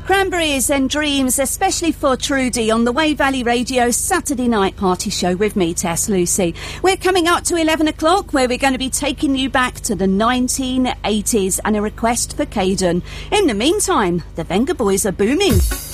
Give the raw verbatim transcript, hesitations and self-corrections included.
Cranberries and Dreams, especially for Trudy, on the Way Valley Radio Saturday night party show with me, Tess Lucy. We're coming up to eleven o'clock, where we're going to be taking you back to the nineteen eighties and a request for Caden. In the meantime, the Venga Boys are booming.